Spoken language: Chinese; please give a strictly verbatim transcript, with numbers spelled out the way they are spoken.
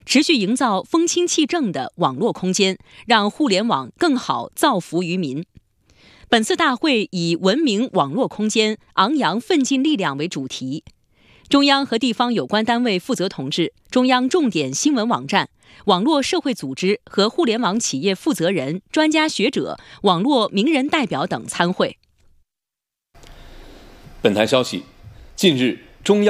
持续营造风清气正的网络空间，让互联网更好造福于民。本次大会以文明网络空间，昂扬奋进力量为主题。中央和地方有关单位负责同志、中央重点新闻网站、网络社会组织和互联网企业负责人、专家学者、网络名人代表等参会。 本台消息，近日中央